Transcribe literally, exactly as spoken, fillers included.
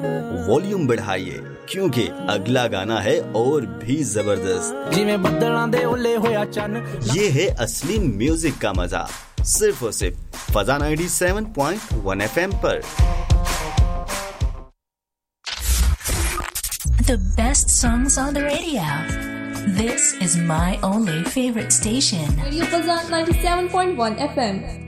Volume बढ़ाइए क्योंकि अगला गाना है और भी जबरदस्त। ये है असली म्यूजिक का मजा, सिर्फ और सिर्फ फजा ninety-seven point one F M पर। The best songs on the radio. This is my only favorite station. Radio Fazan ninety-seven point one F M.